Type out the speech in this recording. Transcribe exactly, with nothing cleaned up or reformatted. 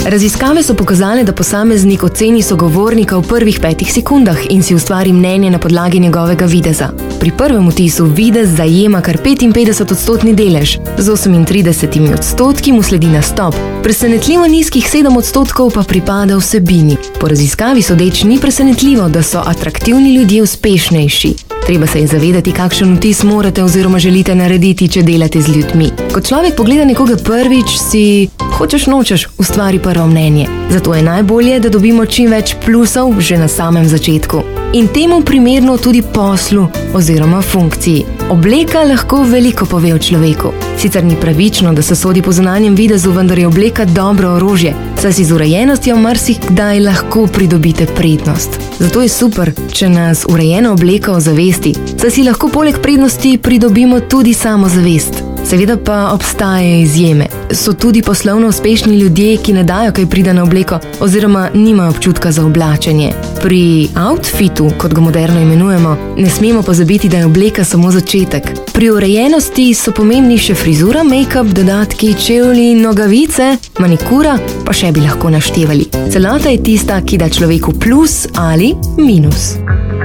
Raziskave so pokazale, da posameznik oceni sogovornika v prvih petih sekundah in si ustvari mnenje na podlagi njegovega videza. Pri prvem vtisu videz zajema kar petinpetdeset odstotni delež, z osemintridesetimi odstotki mu sledi nastop, presenetljivo nizkih sedem odstotkov pa pripada vsebini. Po raziskavi sodeč ni presenetljivo, da so atraktivni ljudje uspešnejši. Treba se je zavedati, kakšen vtis morate oziroma želite narediti, če delate z ljudmi. Ko človek pogleda nekoga prvič, si hočeš nočeš ustvari prvo mnenje. Zato je najbolje, da dobimo čim več plusov že na samem začetku. In temu primerno tudi poslu oziroma funkciji. Obleka lahko veliko pove o človeku. Sicer ni pravično, da se sodi po zunanjem videzu, vendar je obleka dobro orožje, saj si z urejenostjo marsikdaj lahko pridobite prednost. Zato je super, če nas urejena obleka ozavesti, saj si lahko poleg prednosti pridobimo tudi samozavest. Seveda pa obstajajo izjeme. So tudi poslovno uspešni ljudje, ki ne dajo kaj prida na obleko oziroma nimajo občutka za oblačenje. Pri outfitu, kot ga moderno imenujemo, ne smemo pozabiti, da je obleka samo začetek. Pri urejenosti so pomembni še frizura, make-up, dodatki, čevlji, nogavice, manikura, pa še bi lahko naštevali. Celota je tista, ki da človeku plus ali minus.